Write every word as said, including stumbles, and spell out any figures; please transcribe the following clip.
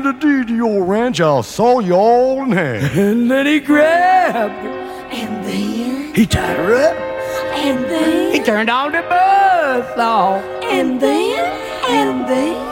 the deed to your ranch, I'll saw you all in half. And then he grabbed her. And then, He tied her up. and then, He turned on the buzz saw. and then, and then.